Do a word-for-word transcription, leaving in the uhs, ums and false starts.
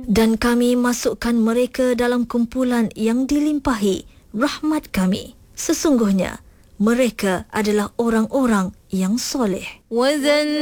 Dan kami masukkan mereka dalam kumpulan yang dilimpahi rahmat kami. Sesungguhnya mereka adalah orang-orang yang soleh.